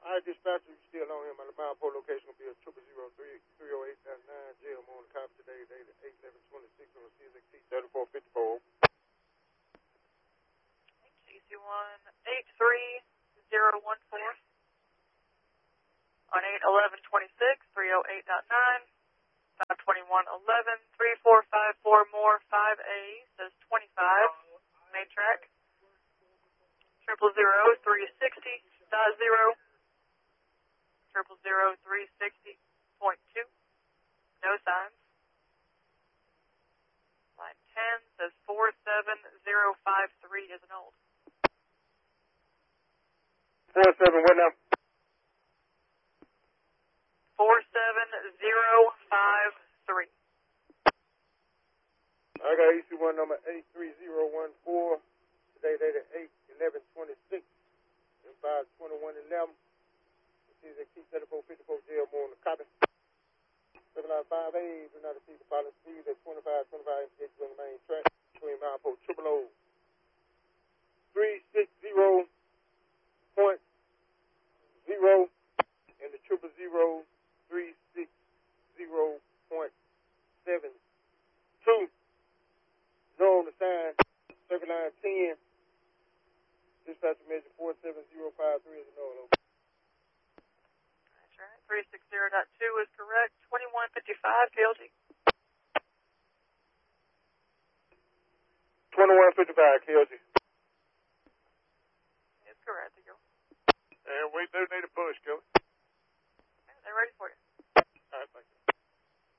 All right, dispatcher, you still on him. The mile pole location will be a 000-308.9 jail on the cop today, dated 8/11/26 on the CSXT 3454. CC1 83014 on 8/11/26, 308.9, 521.11, 3454 more, 5A says 25, main track, 000-360.0. 000-360.2. No signs. Line 10 says 47053 is an old. 47, what now? 47053. I got EC1 number 83014. Today dated 8/11/26 and 5/21/11. CSXT 3454 jail more on the copy. 795A, do not receive the pilot speed at 25 indications on the main track between mile pole 000 360.0 and the 000 360.72. No on the sign, circle line 10. Dispatcher measure 47053 is a no. 360.2 is correct. 2155 KLG. 2155 KLG. It's correct. And we do need a push, Kelly. They're ready for you.